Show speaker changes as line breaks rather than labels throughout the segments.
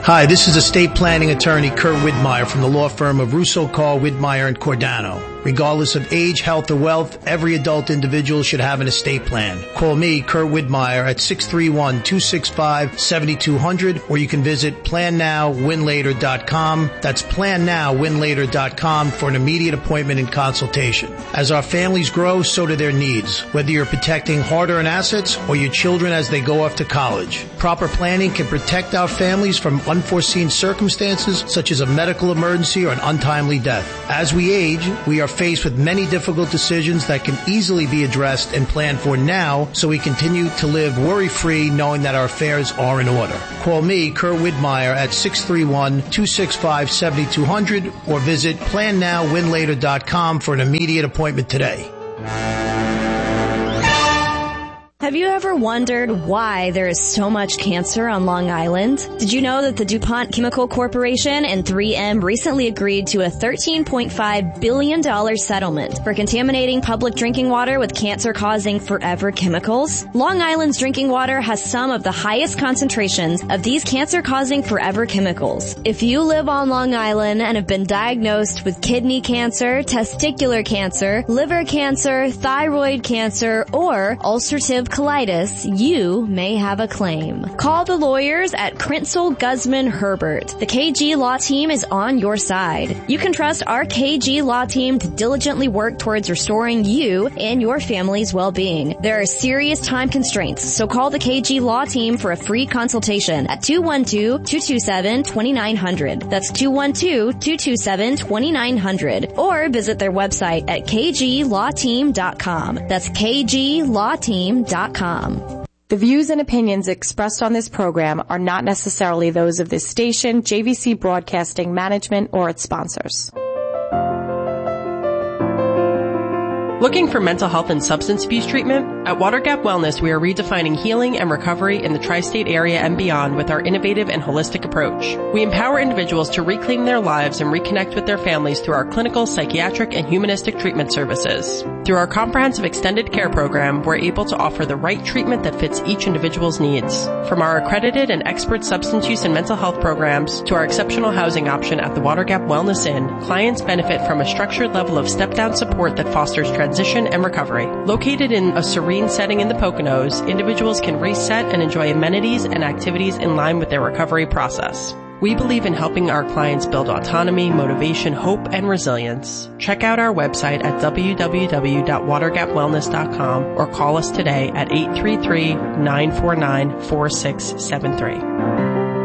Hi, this is estate planning attorney Kurt Widmeyer from the law firm of Russo, Carl, Widmeyer, and Cordano. Regardless of age, health, or wealth, every adult individual should have an estate plan. Call me, Kurt Widmeyer, at 631-265-7200, or you can visit PlanNowWinLater.com. That's PlanNowWinLater.com for an immediate appointment and consultation. As our families grow, so do their needs, whether you're protecting hard-earned assets or your children as they go off to college. Proper planning can protect our families from unforeseen circumstances, such as a medical emergency or an untimely death. As we age, we are faced with many difficult decisions that can easily be addressed and planned for now, so we continue to live worry-free knowing that our affairs are in order. Call me, Kurt Widmeyer, at 631-265-7200 or visit PlanNowWinLater.com for an immediate appointment today.
Have you ever wondered why there is so much cancer on Long Island? Did you know that the DuPont Chemical Corporation and 3M recently agreed to a $13.5 billion settlement for contaminating public drinking water with cancer-causing forever chemicals? Long Island's drinking water has some of the highest concentrations of these cancer-causing forever chemicals. If you live on Long Island and have been diagnosed with kidney cancer, testicular cancer, liver cancer, thyroid cancer, or ulcerative colitis, you may have a claim. Call the lawyers at Krinsel, Guzman, Herbert. The KG Law Team is on your side. You can trust our KG Law Team to diligently work towards restoring you and your family's well-being. There are serious time constraints, so call the KG Law Team for a free consultation at 212-227-2900. That's 212-227-2900. Or visit their website at kglawteam.com. That's kglawteam.com.
The views and opinions expressed on this program are not necessarily those of this station, JVC Broadcasting Management, or its sponsors.
Looking for mental health and substance abuse treatment? At Water Gap Wellness, we are redefining healing and recovery in the tri-state area and beyond with our innovative and holistic approach. We empower individuals to reclaim their lives and reconnect with their families through our clinical, psychiatric, and humanistic treatment services. Through our comprehensive extended care program, we're able to offer the right treatment that fits each individual's needs. From our accredited and expert substance use and mental health programs to our exceptional housing option at the Water Gap Wellness Inn, clients benefit from a structured level of step-down support that fosters transition and recovery. Located in a serene setting in the Poconos, individuals can reset and enjoy amenities and activities in line with their recovery process. We believe in helping our clients build autonomy, motivation, hope, and resilience. Check out our website at www.watergapwellness.com or call us today at 833-949-4673.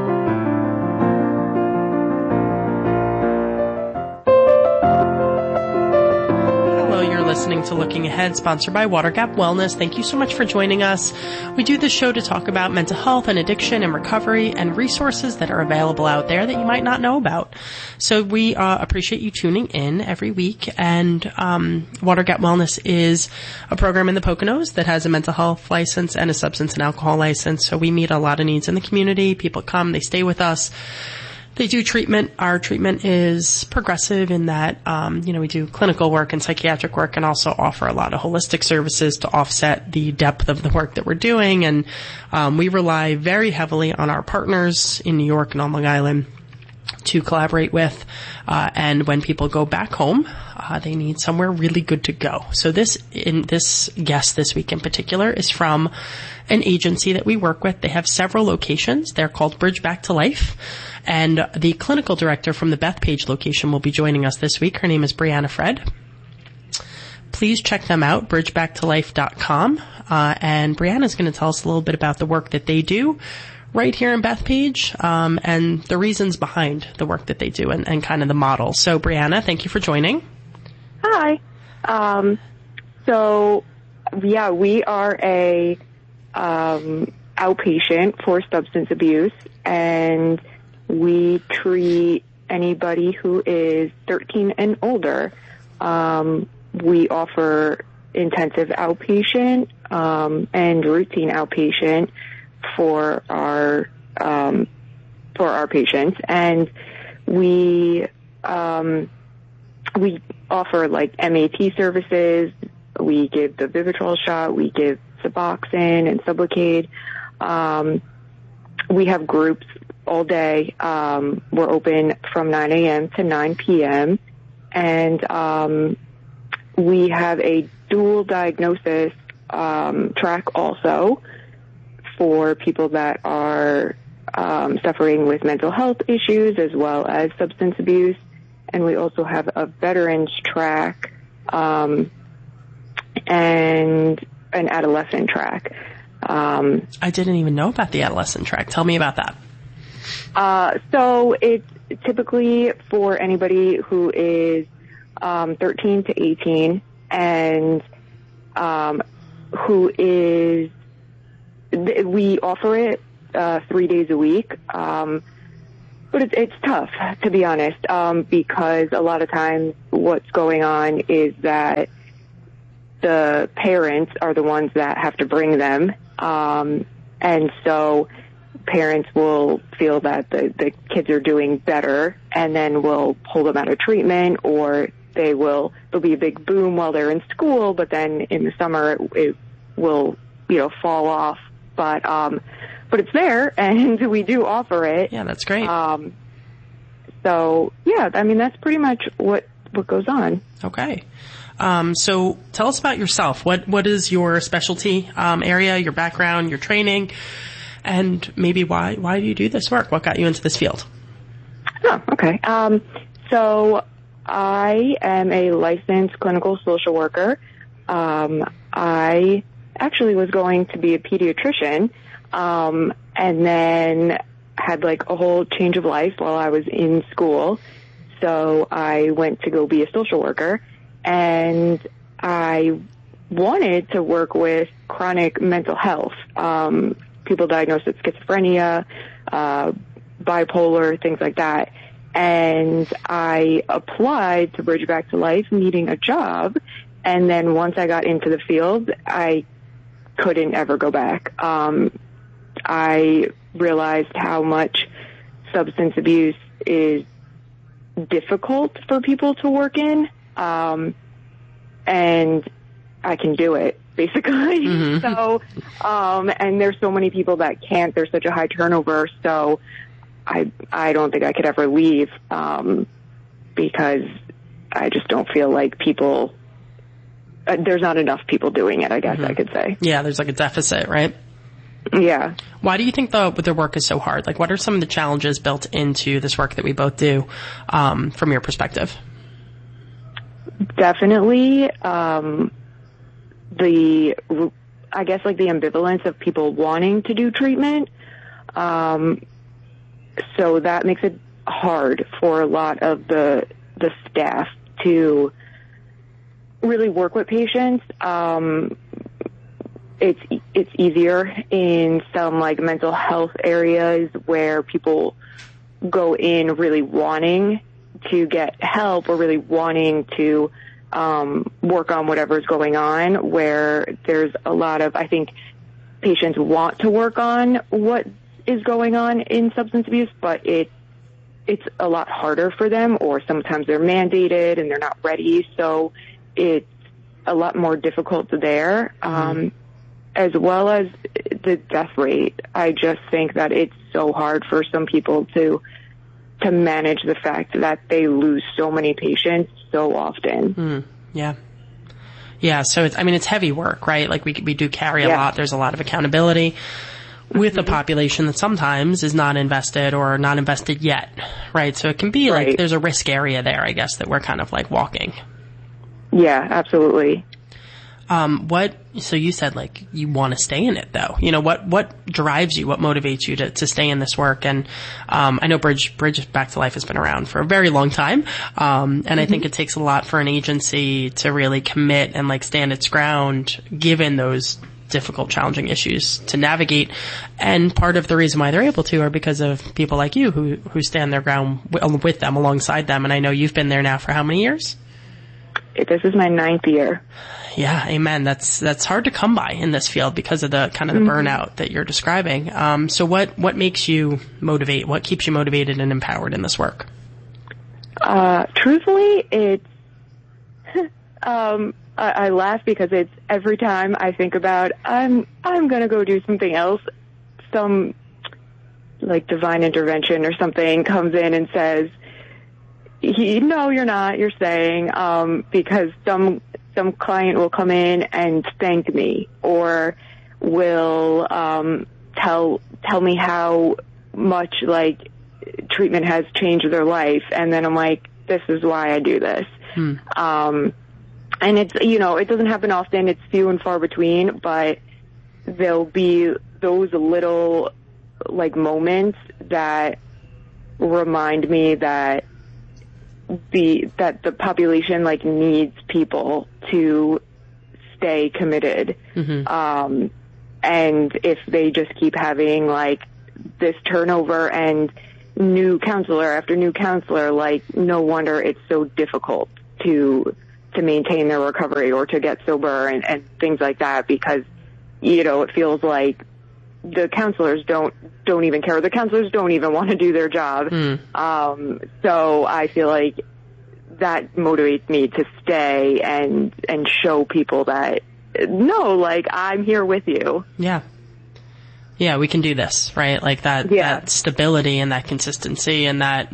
Listening to Looking Ahead, sponsored by Water Gap Wellness. Thank you so much for joining us. We do this show to talk about mental health and addiction and recovery and resources that are available out there that you might not know about. So we appreciate you tuning in every week. And Water Gap Wellness is a program in the Poconos that has a mental health license and a substance and alcohol license. So we meet a lot of needs in the community. People come, they stay with us. They do treatment. Our treatment is progressive in that, we do clinical work and psychiatric work and also offer a lot of holistic services to offset the depth of the work that we're doing. And we rely very heavily on our partners in New York and on Long Island to collaborate with. And when people go back home, they need somewhere really good to go. So this guest this week in particular is from an agency that we work with. They have several locations. They're called Bridge Back to Life. And the clinical director from the Bethpage location will be joining us this week. Her name is Brianna Fred. Please check them out, bridgebacktolife.com. And Brianna is going to tell us a little bit about the work that they do right here in Bethpage, and the reasons behind the work that they do and kind of the model. So Brianna, thank you for joining.
Hi. We are a outpatient for substance abuse, and we treat anybody who is 13 and older. We offer intensive outpatient and routine outpatient for our patients, and we offer like MAT services. We give the Vivitrol shot. We give Suboxone and Sublocade. We have groups all day. We're open from 9 a.m. to 9 p.m. And we have a dual diagnosis track also for people that are suffering with mental health issues as well as substance abuse. And we also have a veterans track and an adolescent track.
I didn't even know about the adolescent track. Tell me about that.
So it's typically for anybody who is 13 to 18 and who is, we offer it 3 days a week. But it's tough, to be honest, because a lot of times what's going on is that the parents are the ones that have to bring them. And so parents will feel that the kids are doing better and then will pull them out of treatment, or there'll be a big boom while they're in school, but then in the summer it will, fall off. But it's there, and we do offer it.
Yeah, that's great.
So yeah, I mean, that's pretty much what goes on.
Okay. So tell us about yourself. What is your specialty area, your background, your training, and maybe why do you do this work? What got you into this field?
Oh, okay. So I am a licensed clinical social worker. I actually was going to be a pediatrician, and then had like a whole change of life while I was in school. So I went to go be a social worker, and I wanted to work with chronic mental health, people diagnosed with schizophrenia, bipolar, things like that. And I applied to Bridge Back to Life, needing a job. And then once I got into the field, I couldn't ever go back. I realized how much substance abuse is difficult for people to work in. And I can do it, basically. Mm-hmm. So, and there's so many people that can't. There's such a high turnover. So I don't think I could ever leave, because I just don't feel like people, there's not enough people doing it, I guess I could say.
Yeah, there's like a deficit, right?
Yeah.
Why do you think the work is so hard? Like, what are some of the challenges built into this work that we both do, from your perspective?
Definitely, I guess like the ambivalence of people wanting to do treatment. So that makes it hard for a lot of the staff to really work with patients. It's easier in some like mental health areas where people go in really wanting to get help or really wanting to work on whatever's going on, where there's a lot of, I think, patients want to work on what is going on in substance abuse, but it's a lot harder for them, or sometimes they're mandated and they're not ready, so it's a lot more difficult there. As well as the death rate. I just think that it's so hard for some people to manage the fact that they lose so many patients so often.
Yeah. Yeah, so it's heavy work, right? Like we do carry a lot. There's a lot of accountability with a population that sometimes is not invested or not invested yet, right? So it can be like there's a risk area there, I guess, that we're kind of like walking.
Yeah, absolutely.
So you said like you want to stay in it though. What drives you? What motivates you to stay in this work? And, I know Bridge Back to Life has been around for a very long time. And I think it takes a lot for an agency to really commit and like stand its ground given those difficult, challenging issues to navigate. And part of the reason why they're able to are because of people like you who stand their ground with them, alongside them. And I know you've been there now for how many years?
This is my 9th year.
Yeah, amen. That's hard to come by in this field because of the kind of the burnout that you're describing. So what makes you motivate? What keeps you motivated and empowered in this work?
Truthfully, it's, I laugh because it's every time I think about, I'm gonna go do something else, like divine intervention or something comes in and says, no, you're not, you're staying, because some client will come in and thank me, or will tell me how much like treatment has changed their life, and then I'm like, this is why I do this. And it's, it doesn't happen often, it's few and far between, but there'll be those little like moments that remind me that the population like needs people to stay committed. And if they just keep having like this turnover and new counselor after new counselor, like no wonder it's so difficult to maintain their recovery or to get sober and things like that, because it feels like the counselors don't even care. The counselors don't even want to do their job. So I feel like that motivates me to stay and show people that, no, like, I'm here with you. Yeah, we can do this, right? Like that stability and that consistency and that,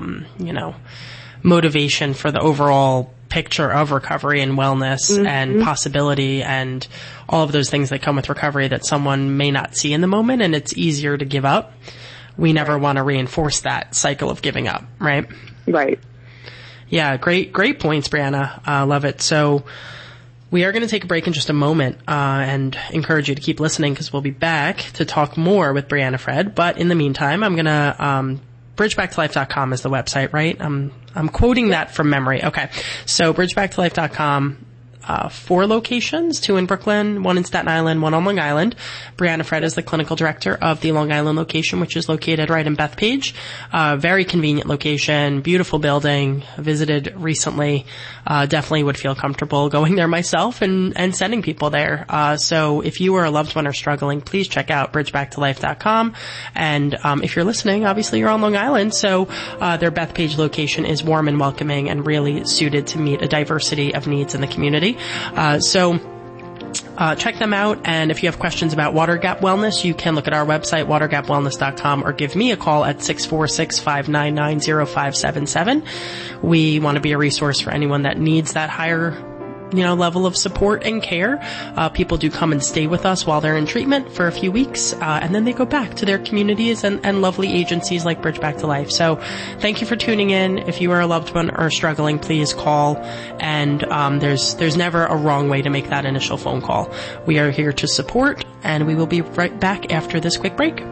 motivation for the overall picture of recovery and wellness and possibility and all of those things that come with recovery that someone may not see in the moment, and it's easier to give up. We never want to reinforce that cycle of giving up, right? Right. Yeah, great points, Brianna. Love it. So we are going to take a break in just a moment and encourage you to keep listening, because we'll be back to talk more with Brianna Fred. But in the meantime, I'm going to bridgebacktolife.com is the website, right? I'm quoting that from memory. Okay. So bridgebacktolife.com, 4 locations, 2 in Brooklyn, 1 in Staten Island, 1 on Long Island. Brianna Fred is the clinical director of the Long Island location, which is located right in Bethpage. Very convenient location, beautiful building, visited recently. Definitely would feel comfortable going there myself and sending people there. So if you or a loved one are struggling, please check out bridgebacktolife.com. And if you're listening, obviously you're on Long Island, so their Bethpage location is warm and welcoming and really suited to meet a diversity of needs in the community. So check them out, and if you have questions about Water Gap Wellness, you can look at our website, watergapwellness.com, or give me a call at 646-599-0577. We want to be a resource for anyone that needs that higher level of support and care. People do come and stay with us while they're in treatment for a few weeks, and then they go back to their communities and lovely agencies like Bridge Back to Life. So thank you for tuning in. If you are a loved one or struggling, please call. And there's never a wrong way to make that initial phone call. We are here to support, and we will be right back after this quick break.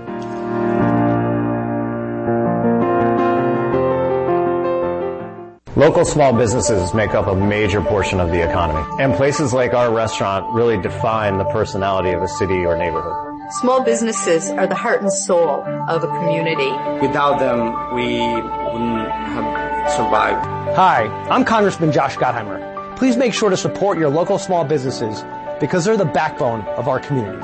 Local small businesses make up a major portion of the economy, and places like our restaurant really define the personality of a city or neighborhood.
Small businesses are the heart and soul of a community. Without them, we wouldn't have survived.
Hi, I'm Congressman Josh Gottheimer. Please make sure to support your local small businesses because they're the backbone of our communities.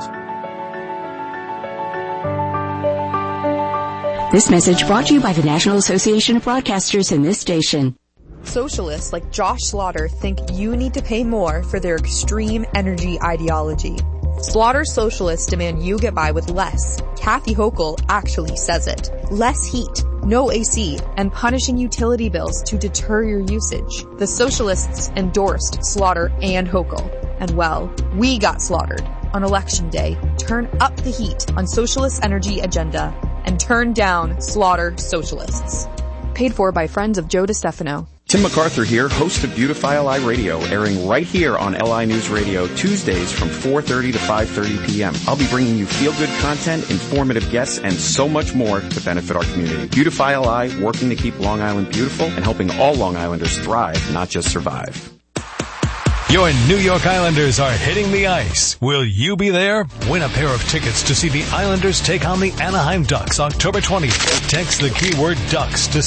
This message brought to you by the National Association of Broadcasters and this station.
Socialists like Josh Slaughter think you need to pay more for their extreme energy ideology. Slaughter socialists demand you get by with less. Kathy Hochul actually says it. Less heat, no AC, and punishing utility bills to deter your usage. The socialists endorsed Slaughter and Hochul. And well, we got slaughtered. On election day, turn up the heat on socialist energy agenda and turn down Slaughter socialists. Paid for by Friends of Joe DeStefano.
Tim MacArthur here, host of Beautify LI Radio, airing right here on LI News Radio Tuesdays from 4:30 to 5:30 p.m. I'll be bringing you feel-good content, informative guests, and so much more to benefit our community. Beautify LI, working to keep Long Island beautiful and helping all Long Islanders thrive, not just survive.
Your New York Islanders are hitting the ice. Will you be there? Win a pair of tickets to see the Islanders take on the Anaheim Ducks October 20th. Text the keyword Ducks to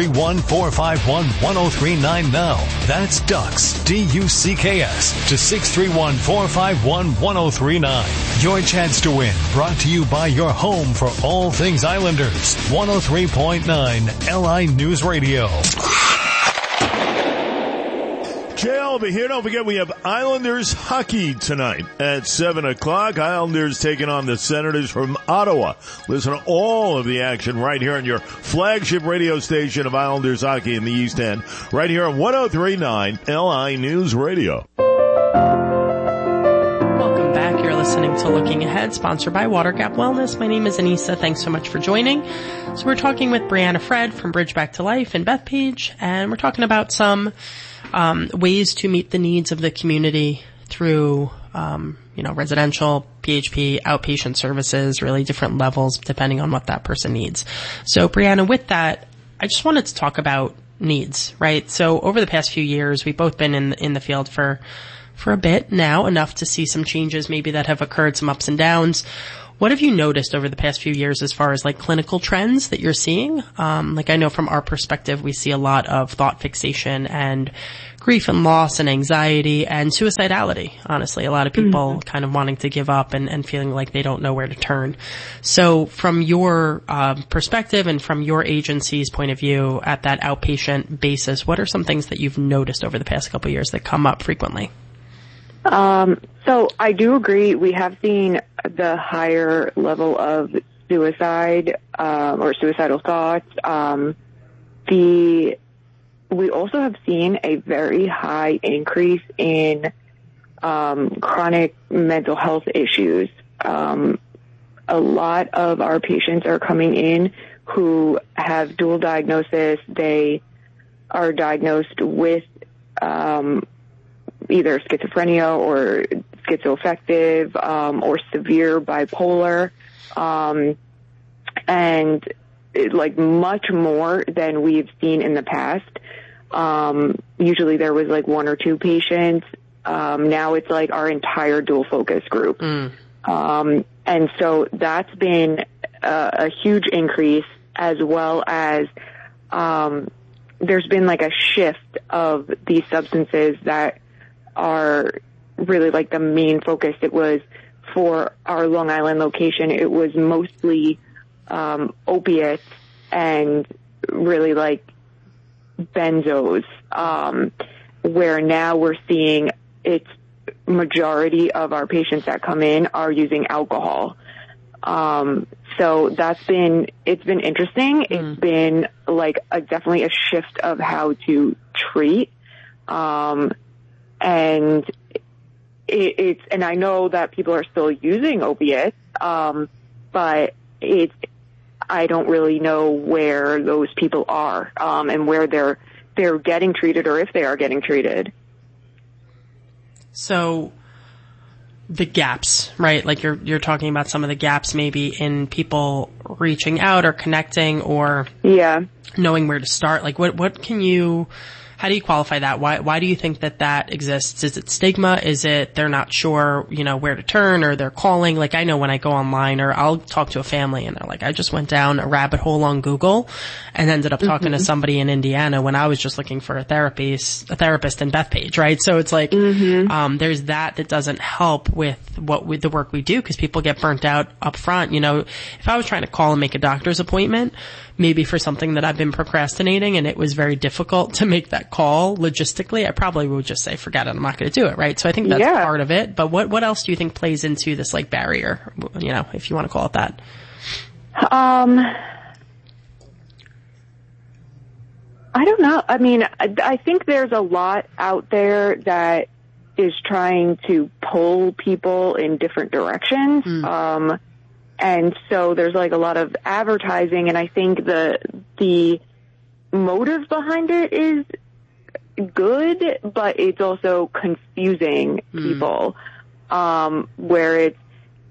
631-451-1039 now. That's Ducks, D-U-C-K-S, to 631-451-1039. Your chance to win, brought to you by your home for all things Islanders. 103.9 LI News Radio.
Jill, over here. Don't forget we have Islanders hockey tonight at 7 o'clock. Islanders taking on the Senators from Ottawa. Listen to all of the action right here on your flagship radio station of Islanders hockey in the East End. Right here on 103.9 LI News Radio.
Welcome back. You're listening to Looking Ahead, sponsored by Water Gap Wellness. My name is Anissa. Thanks so much for joining. So we're talking with Brianna Fred from Bridge Back to Life in Bethpage, and we're talking about some ways to meet the needs of the community through, residential, PHP, outpatient services, really different levels depending on what that person needs. So Brianna, with that, I just wanted to talk about needs, right? So over the past few years, we've both been in the field for a bit now, enough to see some changes maybe that have occurred, some ups and downs. What have you noticed over the past few years as far as like clinical trends that you're seeing? Like I know from our perspective, we see a lot of thought fixation and grief and loss and anxiety and suicidality. Honestly, a lot of people kind of wanting to give up and feeling like they don't know where to turn. So from your perspective and from your agency's point of view at that outpatient basis, what are some things that you've noticed over the past couple of years that come up frequently?
So I do agree. We have seen the higher level of suicide, or suicidal thoughts. We also have seen a very high increase in, chronic mental health issues. A lot of our patients are coming in who have dual diagnosis. They are diagnosed with, either schizophrenia or schizoaffective, or severe bipolar, and like much more than we've seen in the past. Usually there was like one or two patients. Now it's like our entire dual focus group. And so that's been a huge increase, as well as, there's been like a shift of these substances that are really like the main focus. It was for our Long Island location. It was mostly, opiates and really like benzos, where now we're seeing it's majority of our patients that come in are using alcohol. So it's been interesting. It's been like definitely a shift of how to treat. And and I know that people are still using opiates, but I don't really know where those people are, and where they're getting treated, or if they are getting treated.
So the gaps, right? Like you're talking about some of the gaps maybe in people reaching out or connecting or knowing where to start. Like how do you qualify that? Why do you think that exists? Is it stigma? Is it they're not sure, where to turn, or they're calling? Like I know when I go online, or I'll talk to a family and they're like, I just went down a rabbit hole on Google and ended up talking to somebody in Indiana when I was just looking for a therapist in Bethpage, right? So it's like, there's that doesn't help with the work we do, because people get burnt out up front. If I was trying to call and make a doctor's appointment, maybe for something that I've been procrastinating and it was very difficult to make that call logistically, I probably would just say, forget it, I'm not going to do it, right? So I think that's part of it. But what else do you think plays into this like barrier, if you want to call it that?
I don't know. I mean, I think there's a lot out there that is trying to pull people in different directions. And so there's like a lot of advertising, and I think the motive behind it is good, but it's also confusing people, where it's,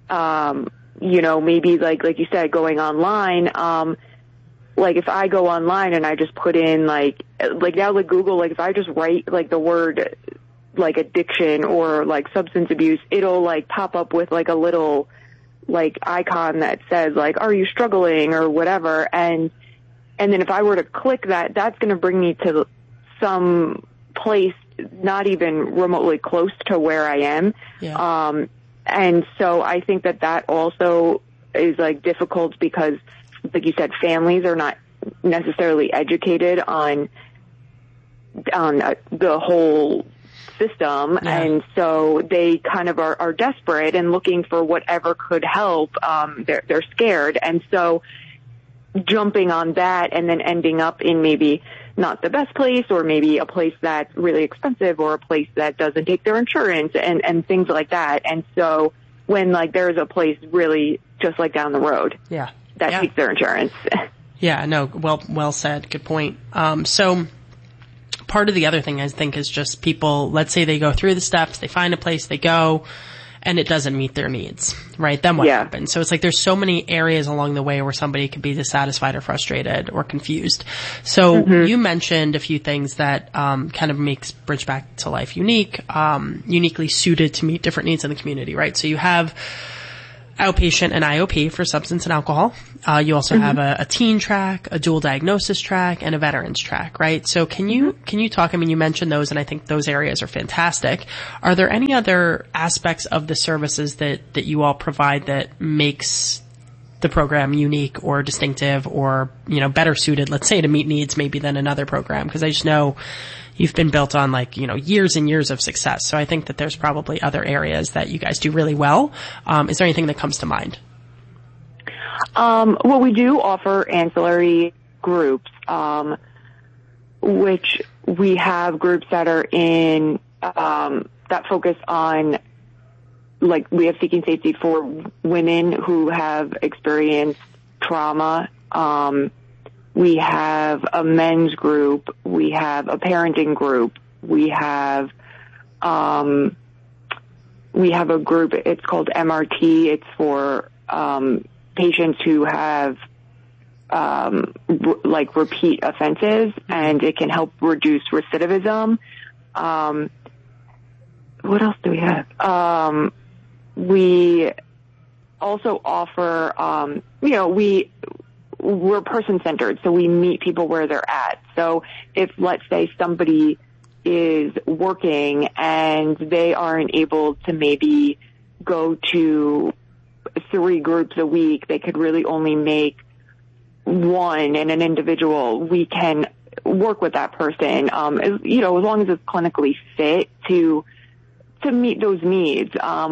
maybe like you said, going online, like if I go online and I just put in like now like Google, like if I just write like the word like addiction or like substance abuse, it'll like pop up with like a little like icon that says like, are you struggling or whatever. And then if I were to click that, that's going to bring me to some place not even remotely close to where I am. And so I think that also is like difficult because, like you said, families are not necessarily educated on the whole system.
Yeah.
And so they kind of are desperate and looking for whatever could help. They're scared. And so jumping on that and then ending up in maybe not the best place, or maybe a place that's really expensive, or a place that doesn't take their insurance and things like that. And so when like there's a place really just like down the road that takes their insurance.
Yeah, no, well said. Good point. So part of the other thing I think is just people, let's say they go through the steps, they find a place, they go, and it doesn't meet their needs, right? Then what happens? So it's like there's so many areas along the way where somebody could be dissatisfied or frustrated or confused. So you mentioned a few things that kind of makes Bridge Back to Life unique, uniquely suited to meet different needs in the community, right? So you have outpatient and IOP for substance and alcohol. You also have a teen track, a dual diagnosis track, and a veterans track, right? So can you talk, I mean, you mentioned those, and I think those areas are fantastic. Are there any other aspects of the services that you all provide that makes the program unique or distinctive or, you know, better suited, let's say, to meet needs maybe than another program? Because I just know you've been built on like, you know, years and years of success. So I think that there's probably other areas that you guys do really well. Is there anything that comes to mind?
Well, we do offer ancillary groups, which we have groups that are in, that focus on, like, we have Seeking Safety for women who have experienced trauma. We have a men's group. We have a parenting group. We have a group. It's called MRT. It's for patients who have like repeat offenses, and it can help reduce recidivism. What else do we have? We also offer, we're person-centered, so we meet people where they're at. So if, let's say, somebody is working and they aren't able to maybe go to 3 groups a week, they could really only make one in an individual, we can work with that person, as long as it's clinically fit to meet those needs.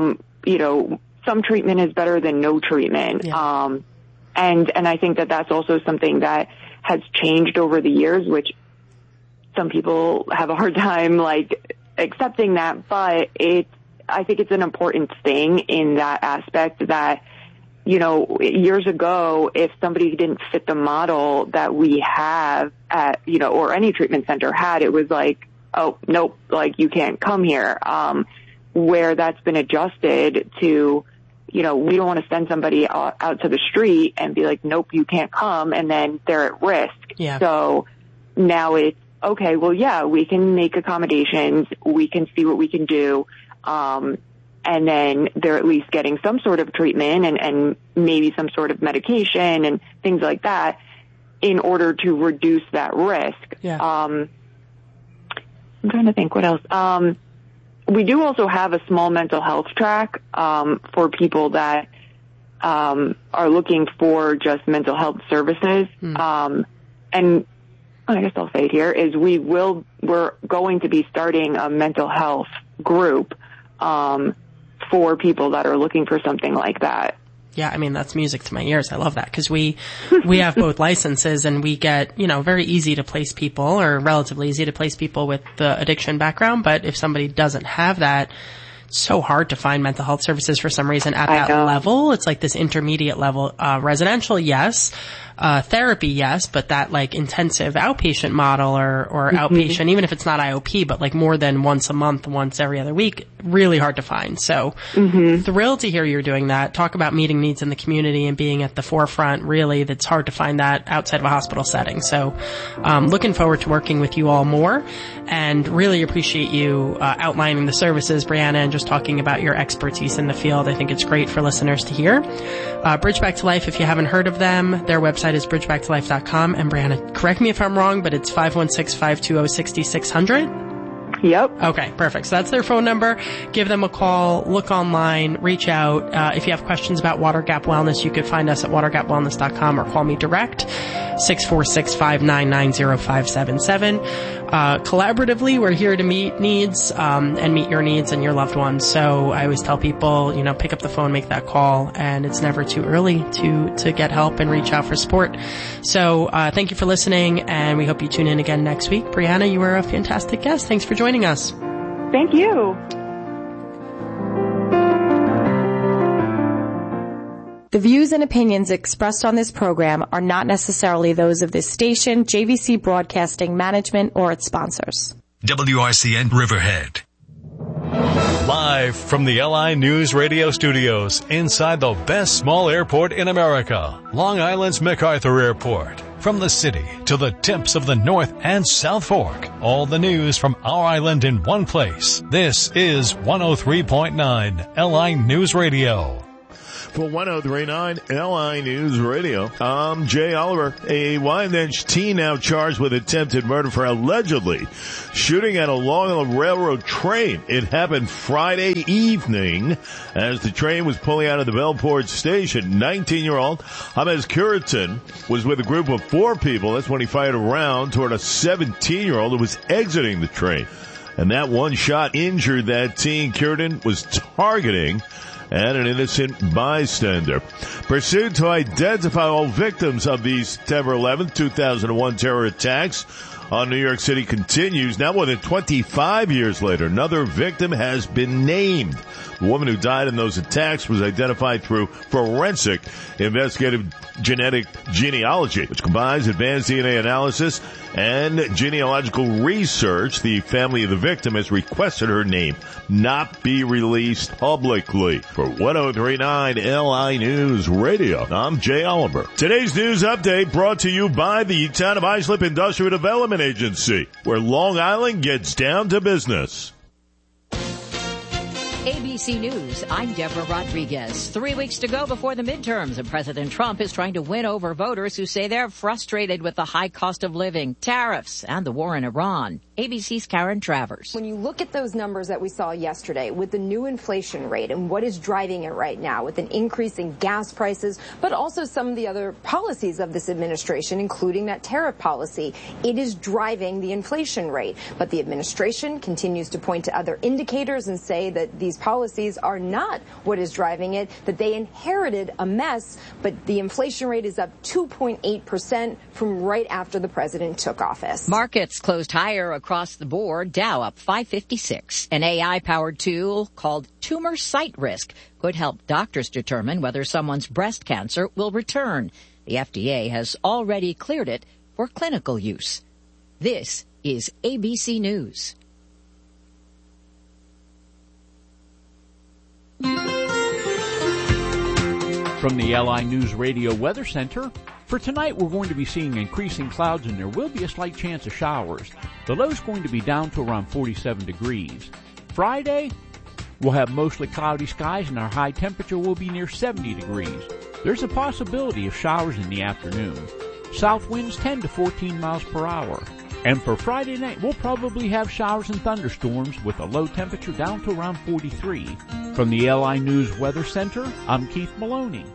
Some treatment is better than no treatment. Yeah. And I think that that's also something that has changed over the years, which some people have a hard time like accepting that, but I think it's an important thing in that aspect that, years ago, if somebody didn't fit the model that we have at, or any treatment center had, it was like, oh, nope, like you can't come here. Where that's been adjusted to, we don't want to send somebody out to the street and be like, nope, you can't come, and then they're at risk.
Yeah.
So now it's, okay, well, yeah, we can make accommodations, we can see what we can do, and then they're at least getting some sort of treatment and maybe some sort of medication and things like that in order to reduce that risk.
Yeah.
I'm trying to think what else. We do also have a small mental health track for people that are looking for just mental health services. And I guess I'll say it here is we're going to be starting a mental health group for people that are looking for something like that.
Yeah, I mean, that's music to my ears. I love that because we have both licenses and we get, very easy to place people, or relatively easy to place people with the addiction background. But if somebody doesn't have that, it's so hard to find mental health services for some reason at that level. It's like this intermediate level, residential, yes. Therapy, yes, but that like intensive outpatient model or outpatient, even if it's not IOP, but like more than once a month, once every other week, really hard to find. So thrilled to hear you're doing that. Talk about meeting needs in the community and being at the forefront. Really, that's hard to find that outside of a hospital setting. So, looking forward to working with you all more, and really appreciate you, outlining the services, Brianna, and just talking about your expertise in the field. I think it's great for listeners to hear. Bridge Back to Life, if you haven't heard of them, their website is bridgebacktolife.com. And Brianna, correct me if I'm wrong, but it's 516-520-6600.
Yep.
Okay, perfect. So that's their phone number. Give them a call, look online, reach out. If you have questions about Water Gap Wellness, you could find us at watergapwellness.com or call me direct. 646-599-0577. Collaboratively, we're here to meet needs, and meet your needs and your loved ones. So I always tell people, pick up the phone, make that call, and it's never too early to get help and reach out for support. So, thank you for listening, and we hope you tune in again next week. Brianna, you were a fantastic guest. Thanks for joining us.
Thank you.
The views and opinions expressed on this program are not necessarily those of this station, JVC Broadcasting Management, or its sponsors.
WRCN Riverhead. Live from the LI News Radio studios inside the best small airport in America, Long Island's MacArthur Airport. From the city to the tips of the North and South Fork, all the news from our island in one place. This is 103.9 LI News Radio.
For 103.9 LI News Radio, I'm Jay Oliver. A Wyandanch teen now charged with attempted murder for allegedly shooting at a Long Island Railroad train. It happened Friday evening as the train was pulling out of the Bellport station. 19-year-old James Curitan was with a group of 4 people. That's when he fired a round toward a 17-year-old who was exiting the train. And that one shot injured that teen Curitan was targeting and an innocent bystander. Pursuit to identify all victims of these September 11th, 2001 terror attacks on New York City continues. Now more than 25 years later, another victim has been named. The woman who died in those attacks was identified through forensic investigative genetic genealogy, which combines advanced DNA analysis and genealogical research. The family of the victim has requested her name not be released publicly. For 103.9 LI News Radio, I'm Jay Oliver. Today's news update brought to you by the Town of Islip Industrial Development Agency, where Long Island gets down to business.
ABC News, I'm Deborah Rodriguez. 3 weeks to go before the midterms, and President Trump is trying to win over voters who say they're frustrated with the high cost of living, tariffs, and the war in Iran. ABC's Karen Travers.
When you look at those numbers that we saw yesterday with the new inflation rate and what is driving it right now with an increase in gas prices, but also some of the other policies of this administration, including that tariff policy, it is driving the inflation rate. But the administration continues to point to other indicators and say that these policies are not what is driving it, that they inherited a mess, but the inflation rate is up 2.8% from right after the president took office.
Markets closed higher across the board. Dow up 556. An AI-powered tool called Tumor Site Risk could help doctors determine whether someone's breast cancer will return. The FDA has already cleared it for clinical use. This is ABC News.
From the LI News Radio Weather Center, for tonight we're going to be seeing increasing clouds and there will be a slight chance of showers. The low's going to be down to around 47 degrees. Friday, we'll have mostly cloudy skies and our high temperature will be near 70 degrees. There's a possibility of showers in the afternoon. South winds 10 to 14 miles per hour. And for Friday night, we'll probably have showers and thunderstorms with a low temperature down to around 43. From the LI News Weather Center, I'm Keith Maloney.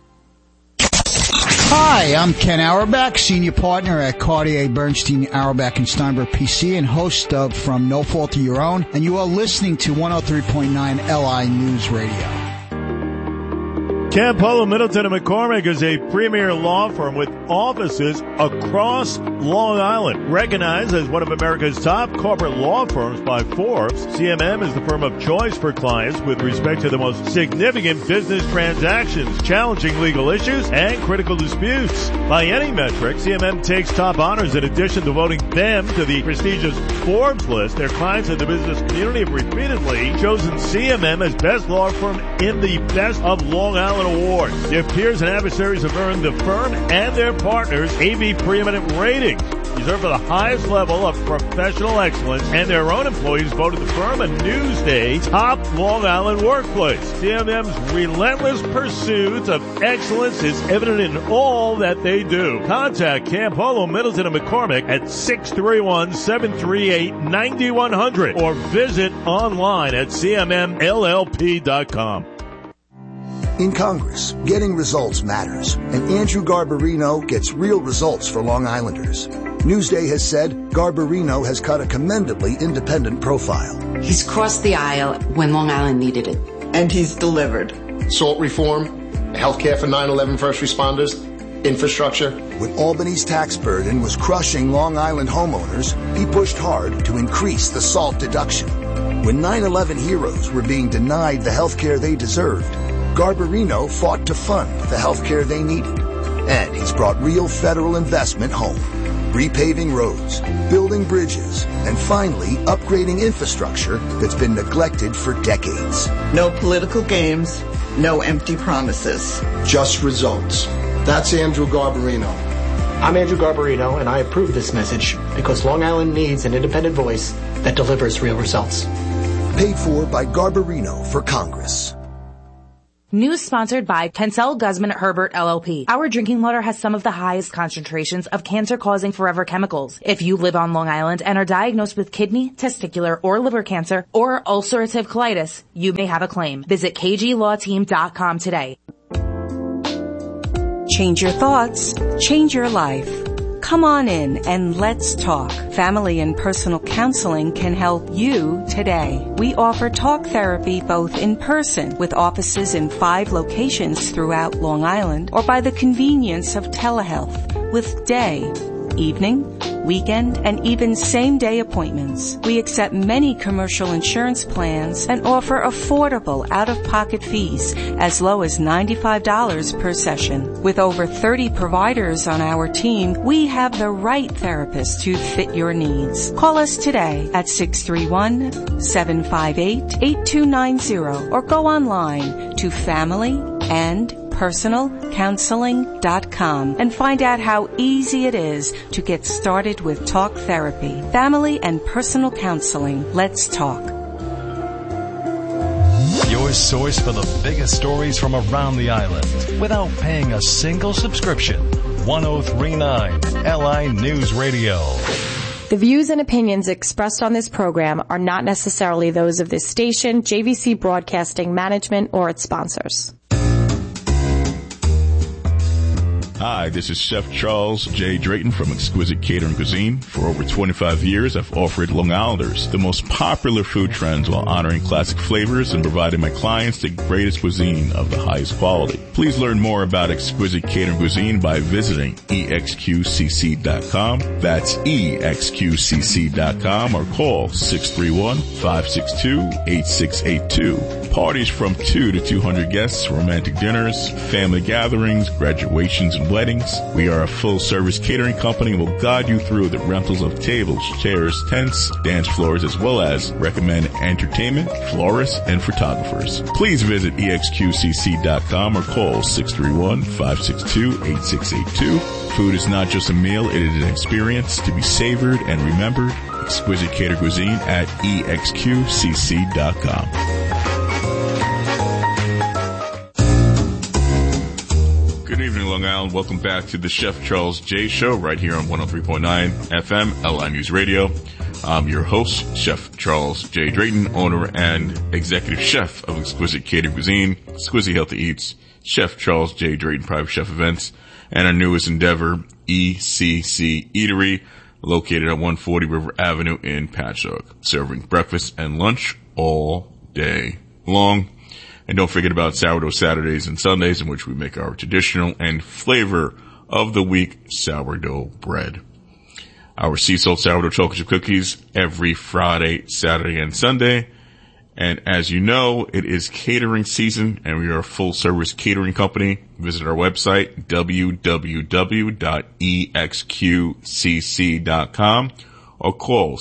Hi, I'm Ken Auerbach, senior partner at Cartier Bernstein Auerbach and Steinberg PC and host of From No Fault of Your Own, and you are listening to 103.9 LI News Radio.
Campolo, Middleton & McCormick is a premier law firm with offices across Long Island. Recognized as one of America's top corporate law firms by Forbes, CMM is the firm of choice for clients with respect to the most significant business transactions, challenging legal issues, and critical disputes. By any metric, CMM takes top honors in addition to voting them to the prestigious Forbes list. Their clients in the business community have repeatedly chosen CMM as best law firm in the Best of Long Island Award. Their peers and adversaries have earned the firm and their partners AV Preeminent ratings, reserved for the highest level of professional excellence, and their own employees voted the firm a Newsday top Long Island workplace. CMM's relentless pursuit of excellence is evident in all that they do. Contact Campolo, Middleton & McCormick at 631-738-9100 or visit online at cmmllp.com.
In Congress, getting results matters, and Andrew Garbarino gets real results for Long Islanders. Newsday has said Garbarino has cut a commendably independent profile.
He's crossed the aisle when Long Island needed it.
And he's delivered. Salt reform, healthcare for 9/11 first responders, infrastructure.
When Albany's tax burden was crushing Long Island homeowners, he pushed hard to increase the SALT deduction. When 9/11 heroes were being denied the healthcare they deserved, Garbarino fought to fund the healthcare they needed. And he's brought real federal investment home. Repaving roads, building bridges, and finally upgrading infrastructure that's been neglected for decades.
No political games, no empty promises.
Just results. That's Andrew Garbarino.
I'm Andrew Garbarino, and I approve this message because Long Island needs an independent voice that delivers real results.
Paid for by Garbarino for Congress.
News sponsored by Pensel Guzman Herbert LLP. Our drinking water has some of the highest concentrations of cancer-causing forever chemicals. If you live on Long Island and are diagnosed with kidney, testicular, or liver cancer, or ulcerative colitis, you may have a claim. Visit kglawteam.com today.
Change your thoughts, change your life. Come on in and let's talk. Family and personal counseling can help you today. We offer talk therapy both in person with offices in 5 locations throughout Long Island or by the convenience of telehealth with day, evening, weekend, and even same-day appointments. We accept many commercial insurance plans and offer affordable out-of-pocket fees as low as $95 per session. With over 30 providers on our team, we have the right therapist to fit your needs. Call us today at 631-758-8290 or go online to familyandpersonalcounseling.com and find out how easy it is to get started with talk therapy. Family and personal counseling. Let's talk.
Your source for the biggest stories from around the island without paying a single subscription. 1039 LI News Radio.
The views and opinions expressed on this program are not necessarily those of this station, JVC Broadcasting Management, or its sponsors.
Hi, this is Chef Charles J. Drayton from Exquisite Catering Cuisine. For over 25 years, I've offered Long Islanders the most popular food trends while honoring classic flavors and providing my clients the greatest cuisine of the highest quality. Please learn more about Exquisite Catering Cuisine by visiting exqcc.com. That's exqcc.com or call 631-562-8682. Parties from 2 to 200 guests, romantic dinners, family gatherings, graduations, and weddings. We are a full-service catering company and will guide you through the rentals of tables, chairs, tents, dance floors, as well as recommend entertainment, florists, and photographers. Please visit exqcc.com or call 631-562-8682. Food is not just a meal, it is an experience to be savored and remembered. Exquisite Catering Cuisine at exqcc.com. Good evening, Long Island. Welcome back to the Chef Charles J. Show right here on 103.9 FM, LI News Radio. I'm your host, Chef Charles J. Drayton, owner and executive chef of Exquisite Catering Cuisine, Exquisite Healthy Eats, Chef Charles J. Drayton Private Chef Events, and our newest endeavor, ECC Eatery, located at 140 River Avenue in Patchogue, serving breakfast and lunch all day long. And don't forget about Sourdough Saturdays and Sundays, in which we make our traditional and flavor of the week sourdough bread. Our sea salt sourdough chocolate chip cookies every Friday, Saturday, and Sunday. And as you know, it is catering season, and we are a full-service catering company. Visit our website, www.exqcc.com, or call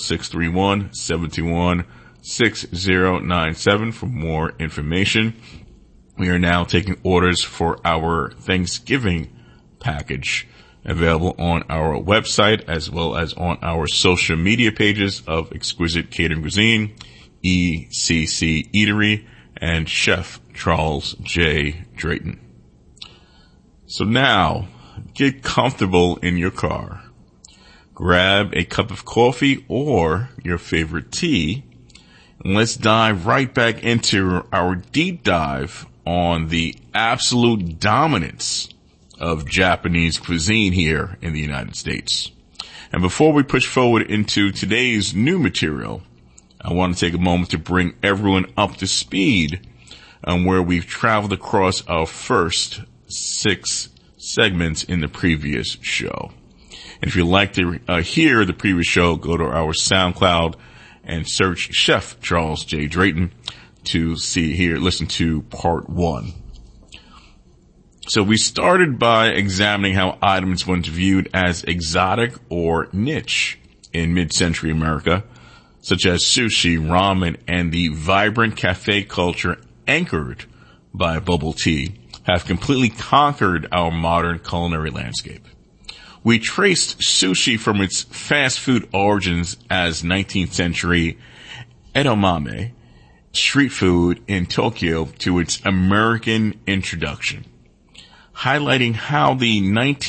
631-721-6097 for more information. We are now taking orders for our Thanksgiving package, available on our website as well as on our social media pages of Exquisite Catering Cuisine, ECC Eatery, and Chef Charles J. Drayton. So now, get comfortable in your car. Grab a cup of coffee or your favorite tea, and let's dive right back into our deep dive on the absolute dominance of Japanese cuisine here in the United States. And before we push forward into today's new material, I want to take a moment to bring everyone up to speed on where we've traveled across our first 6 segments in the previous show. And if you'd like to hear the previous show, go to our SoundCloud and search Chef Charles J. Drayton to listen to part 1. So we started by examining how items once viewed as exotic or niche in mid-century America, such as sushi, ramen, and the vibrant cafe culture anchored by bubble tea, have completely conquered our modern culinary landscape. We traced sushi from its fast food origins as 19th century edamame street food in Tokyo to its American introduction, highlighting how the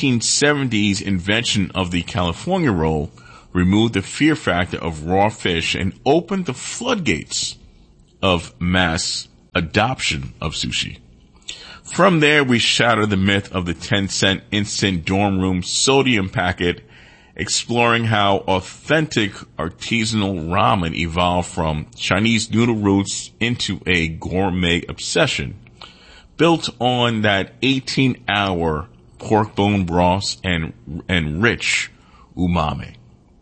1970s invention of the California roll removed the fear factor of raw fish and opened the floodgates of mass adoption of sushi. From there, we shattered the myth of the 10-cent instant dorm room sodium packet, exploring how authentic artisanal ramen evolved from Chinese noodle roots into a gourmet obsession, built on that 18-hour pork bone broth and rich umami.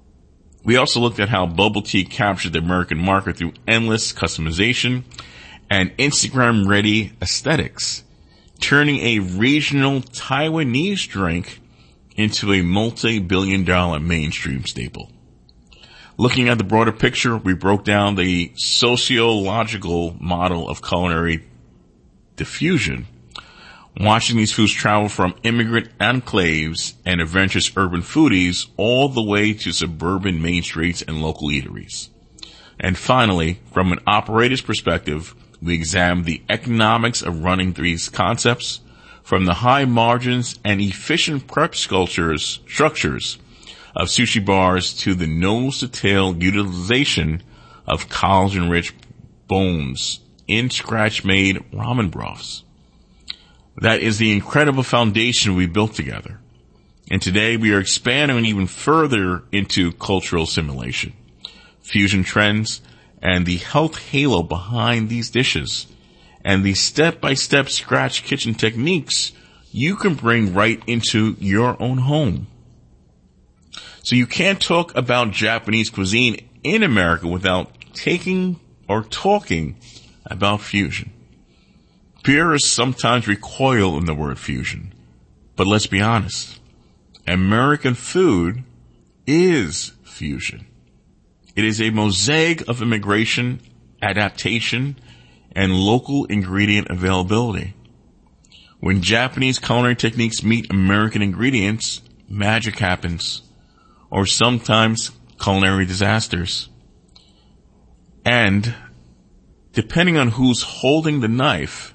We also looked at how bubble tea captured the American market through endless customization and Instagram-ready aesthetics, turning a regional Taiwanese drink into a multi-billion-dollar mainstream staple. Looking at the broader picture, we broke down the sociological model of culinary diffusion, watching these foods travel from immigrant enclaves and adventurous urban foodies all the way to suburban main streets and local eateries. And finally, from an operator's perspective, we examined the economics of running these concepts, from the high margins and efficient prep structures of sushi bars to the nose-to-tail utilization of collagen-rich bones in scratch-made ramen broths. That is the incredible foundation we built together. And today we are expanding even further into cultural assimilation, fusion trends, and the health halo behind these dishes, and the step-by-step scratch kitchen techniques you can bring right into your own home. So you can't talk about Japanese cuisine in America without talking about fusion. Purists sometimes recoil in the word fusion, but let's be honest, American food is fusion. It is a mosaic of immigration, adaptation, and local ingredient availability. When Japanese culinary techniques meet American ingredients, magic happens, or sometimes culinary disasters. And depending on who's holding the knife,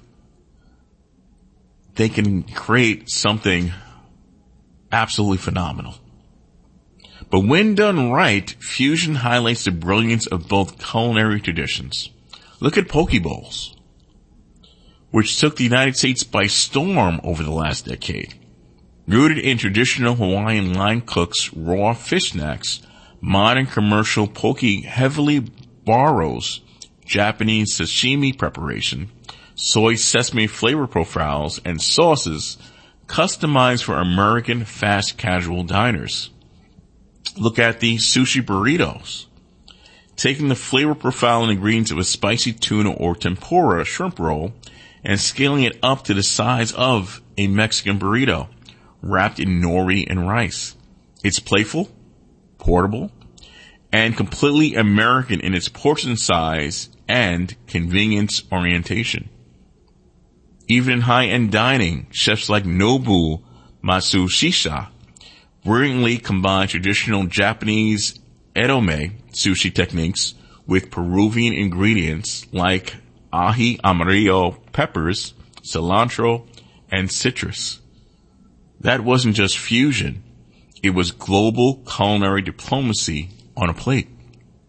they can create something absolutely phenomenal. But when done right, fusion highlights the brilliance of both culinary traditions. Look at poke bowls, which took the United States by storm over the last decade. Rooted in traditional Hawaiian line cooks' raw fish snacks, modern commercial poke heavily borrows Japanese sashimi preparation, soy sesame flavor profiles, and sauces customized for American fast casual diners. Look at the sushi burritos. Taking the flavor profile and ingredients of a spicy tuna or tempura shrimp roll and scaling it up to the size of a Mexican burrito, wrapped in nori and rice. It's playful, portable, and completely American in its portion size and convenience orientation. Even in high-end dining, chefs like Nobu Matsushita brilliantly combine traditional Japanese edamame sushi techniques with Peruvian ingredients like ají amarillo peppers, cilantro, and citrus. That wasn't just fusion. It was global culinary diplomacy on a plate.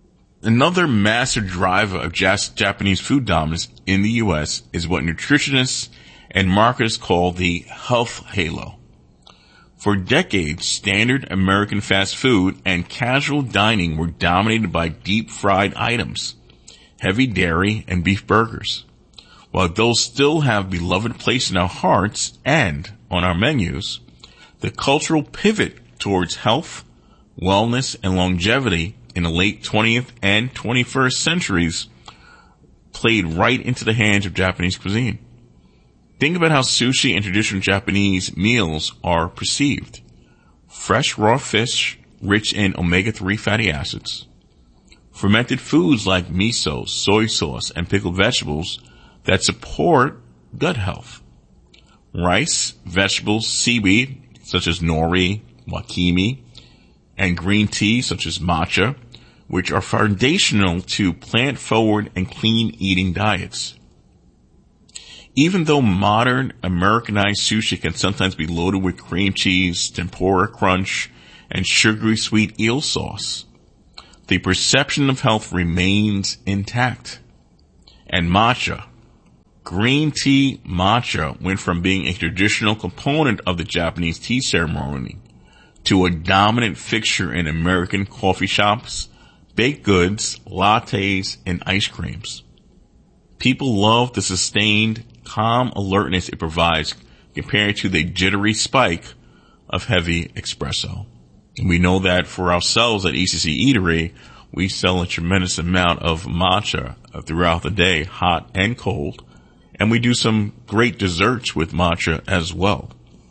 Another massive driver of Japanese food dominance in the U.S. is what nutritionists and marketers call the health halo. For decades, standard American fast food and casual dining were dominated by deep-fried items, heavy dairy, and beef burgers. While those still have beloved place in our hearts and on our menus, the cultural pivot towards health, wellness, and longevity in the late 20th and 21st centuries played right into the hands of Japanese cuisine. Think about how sushi and traditional Japanese meals are perceived. Fresh raw fish rich in omega-3 fatty acids. Fermented foods like miso, soy sauce, and pickled vegetables that support gut health. Rice, vegetables, seaweed, such as nori, wakame, and green tea, such as matcha, which are foundational to plant-forward and clean-eating diets. Even though modern Americanized sushi can sometimes be loaded with cream cheese, tempura crunch, and sugary sweet eel sauce, the perception of health remains intact. And matcha. Green tea matcha went from being a traditional component of the Japanese tea ceremony to a dominant fixture in American coffee shops, baked goods, lattes, and ice creams. People love the sustained, calm alertness it provides compared to the jittery spike of heavy espresso. And we know that for ourselves at ECC Eatery, we sell a tremendous amount of matcha throughout the day, hot and cold. And we do some great desserts with matcha as well.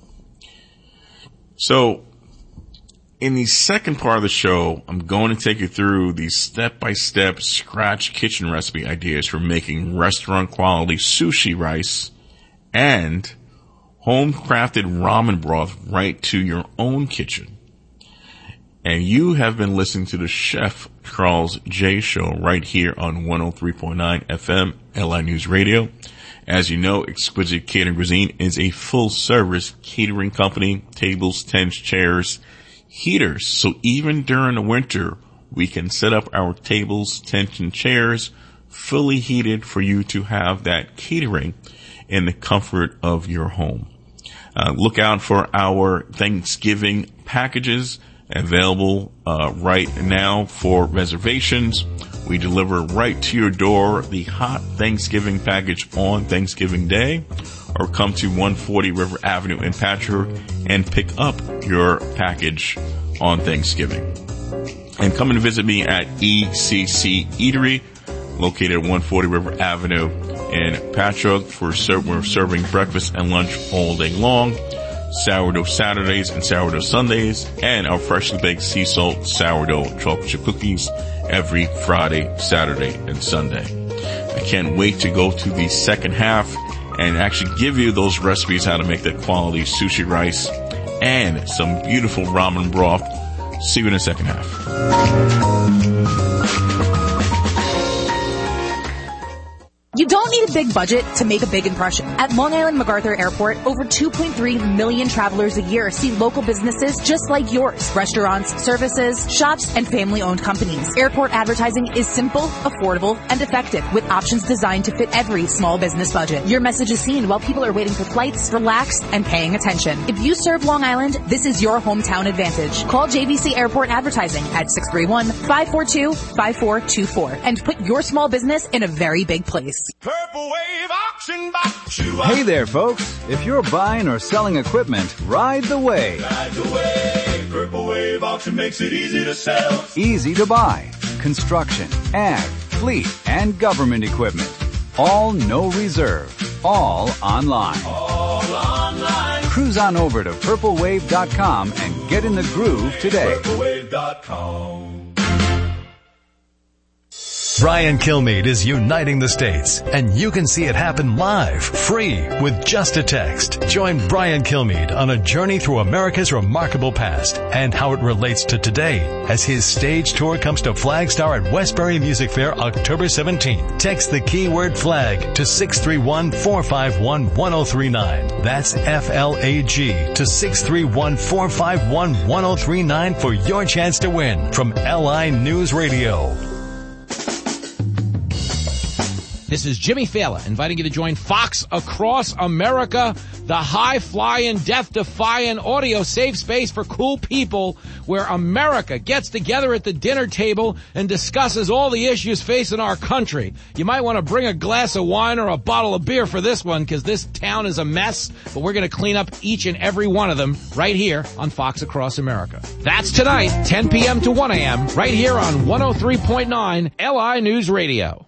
So, in the second part of the show, I'm going to take you through the step-by-step scratch kitchen recipe ideas for making restaurant-quality sushi rice and home-crafted ramen broth right to your own kitchen. And you have been listening to the Chef Charles J. Show right here on 103.9 FM, LI News Radio. As you know, Exquisite Catering Cuisine is a full-service catering company, tables, tents, chairs, heaters. So even during the winter, we can set up our tables, tents, and chairs fully heated for you to have that catering in the comfort of your home. Look out for our Thanksgiving packages available right now for reservations. We deliver right to your door the hot Thanksgiving package on Thanksgiving Day, or come to 140 River Avenue in Patchogue and pick up your package on Thanksgiving. And come and visit me at ECC Eatery, located at 140 River Avenue in Patchogue. We're serving breakfast and lunch all day long, sourdough Saturdays and sourdough Sundays, and our freshly baked sea salt sourdough chocolate chip cookies every Friday, Saturday, and Sunday. I can't wait to go to the second half and actually give you those recipes how to make that quality sushi rice and some beautiful ramen broth. See you in the second half.
You don't need a big budget to make a big impression. At Long Island MacArthur Airport, over 2.3 million travelers a year see local businesses just like yours. Restaurants, services, shops, and family-owned companies. Airport advertising is simple, affordable, and effective, with options designed to fit every small business budget. Your message is seen while people are waiting for flights, relaxed, and paying attention. If you serve Long Island, this is your hometown advantage. Call JVC Airport Advertising at 631-542-5424 and put your small business in a very big place.
Purple Wave Auction Box.
Hey there, folks. If you're buying or selling equipment, ride the wave.
Ride the wave. Purple Wave Auction makes it easy to sell.
Easy to buy. Construction, ag, fleet, and government equipment. All no reserve. All online.
All online.
Cruise on over to purplewave.com and get in the groove today.
Purplewave.com.
Brian Kilmeade is uniting the states, and you can see it happen live, free, with just a text. Join Brian Kilmeade on a journey through America's remarkable past and how it relates to today as his stage tour comes to Flagstar at Westbury Music Fair October 17th. Text the keyword FLAG to 631-451-1039. That's FLAG to 631-451-1039 for your chance to win from LI News Radio.
This is Jimmy Fallon inviting you to join Fox Across America, the high-flying, death-defying audio safe space for cool people where America gets together at the dinner table and discusses all the issues facing our country. You might want to bring a glass of wine or a bottle of beer for this one because this town is a mess, but we're going to clean up each and every one of them right here on Fox Across America. That's tonight, 10 p.m. to 1 a.m., right here on 103.9 LI News Radio.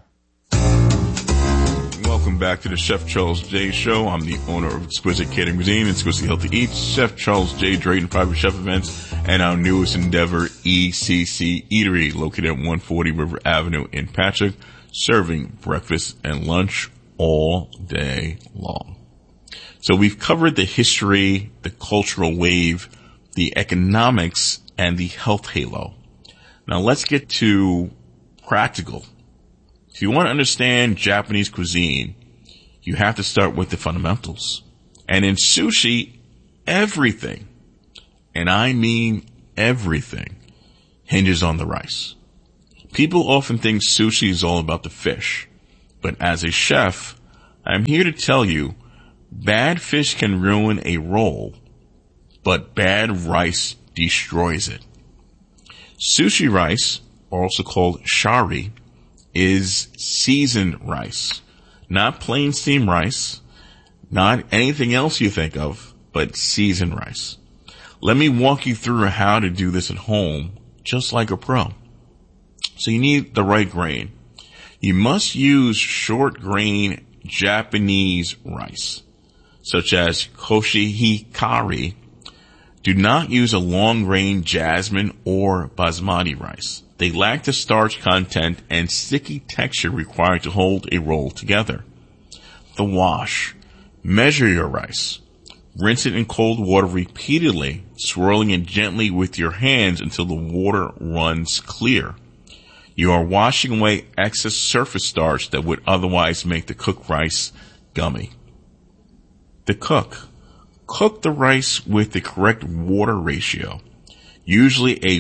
Welcome back to the Chef Charles J. Show. I'm the owner of Exquisite Catering Cuisine, Exquisitely Healthy Eats, Chef Charles J. Drayton Private Chef Events, and our newest endeavor, ECC Eatery, located at 140 River Avenue in Patchogue, serving breakfast and lunch all day long. So we've covered the history, the cultural wave, the economics, and the health halo. Now let's get to practical. If you want to understand Japanese cuisine, you have to start with the fundamentals. And in sushi, everything, and I mean everything, hinges on the rice. People often think sushi is all about the fish. But as a chef, I'm here to tell you, bad fish can ruin a roll, but bad rice destroys it. Sushi rice, also called shari, is seasoned rice. Not plain steamed rice, not anything else you think of, but seasoned rice. Let me walk you through how to do this at home, just like a pro. So you need the right grain. You must use short grain Japanese rice, such as koshihikari. Do not use a long grain jasmine or basmati rice. They lack the starch content and sticky texture required to hold a roll together. The wash. Measure your rice. Rinse it in cold water repeatedly, swirling it gently with your hands until the water runs clear. You are washing away excess surface starch that would otherwise make the cooked rice gummy. The cook. Cook the rice with the correct water ratio. Usually a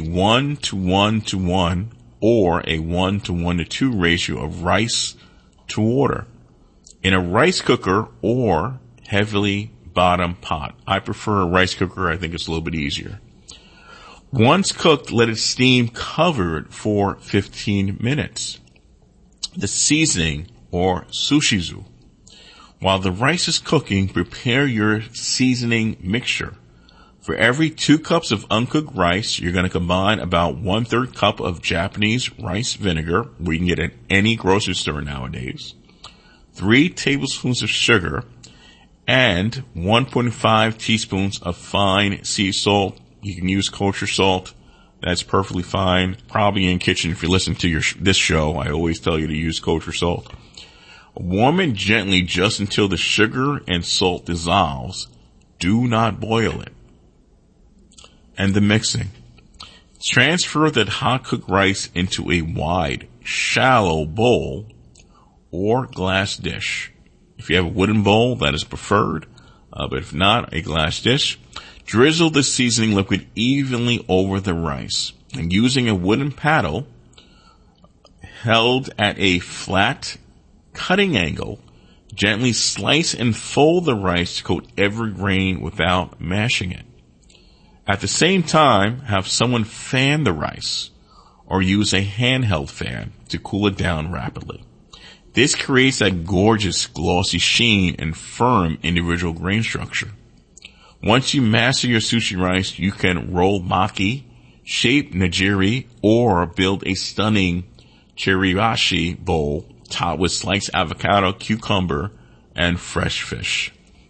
1:1:1 or a 1:1:2 ratio of rice to water. In a rice cooker or heavily bottom pot. I prefer a rice cooker. I think it's a little bit easier. Once cooked, let it steam covered for 15 minutes. The seasoning or sushizu. While the rice is cooking, prepare your seasoning mixture. For every 2 cups of uncooked rice, you're going to combine about 1/3 cup of Japanese rice vinegar, we can get at any grocery store nowadays, 3 tablespoons of sugar, and 1.5 teaspoons of fine sea salt. You can use kosher salt. That's perfectly fine. Probably in kitchen. If you listen to this show, I always tell you to use kosher salt. Warm it gently just until the sugar and salt dissolves. Do not boil it. And the mixing. Transfer that hot cooked rice into a wide, shallow bowl or glass dish. If you have a wooden bowl, that is preferred. But if not, a glass dish. Drizzle the seasoning liquid evenly over the rice. And using a wooden paddle held at a flat cutting angle, gently slice and fold the rice to coat every grain without mashing it. At the same time, have someone fan the rice or use a handheld fan to cool it down rapidly. This creates that gorgeous glossy sheen and firm individual grain structure. Once you master your sushi rice, you can roll maki, shape nigiri, or build a stunning chiribashi bowl topped with sliced avocado, cucumber, and fresh fish.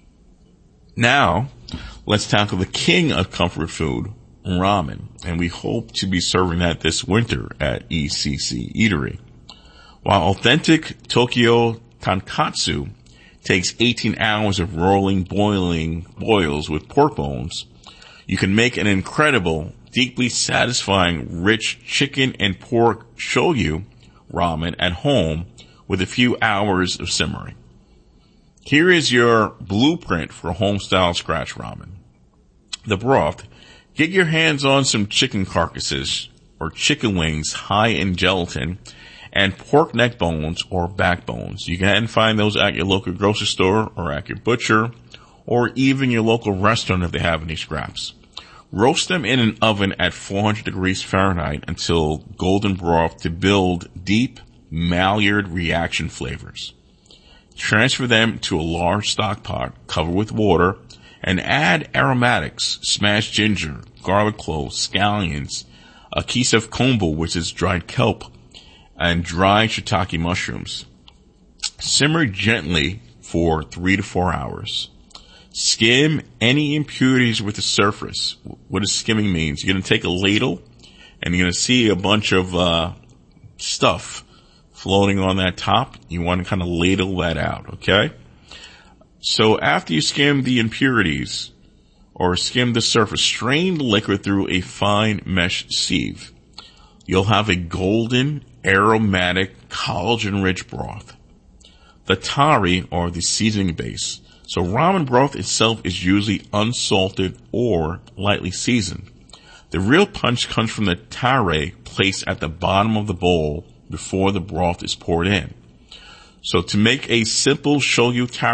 Now, let's tackle the king of comfort food, ramen, and we hope to be serving that this winter at ECC Eatery. While authentic Tokyo tonkatsu takes 18 hours of rolling, boiling boils with pork bones, you can make an incredible, deeply satisfying, rich chicken and pork shoyu ramen at home with a few hours of simmering. Here is your blueprint for home-style scratch ramen. The broth. Get your hands on some chicken carcasses or chicken wings high in gelatin and pork neck bones or backbones. You can find those at your local grocery store or at your butcher or even your local restaurant if they have any scraps. Roast them in an oven at 400 degrees Fahrenheit until golden broth to build deep Maillard reaction flavors. Transfer them to a large stock pot, cover with water, and add aromatics, smashed ginger, garlic cloves, scallions, a piece of kombu, which is dried kelp, and dried shiitake mushrooms. Simmer gently for 3 to 4 hours. Skim any impurities with the surface. What does skimming means? You're going to take a ladle and you're going to see a bunch of stuff floating on that top. You want to kind of ladle that out, okay? So after you skim the impurities or skim the surface, strain the liquid through a fine mesh sieve. You'll have a golden, aromatic, collagen-rich broth. The tari, or the seasoning base. So ramen broth itself is usually unsalted or lightly seasoned. The real punch comes from the tare placed at the bottom of the bowl before the broth is poured in. So to make a simple shoyu tare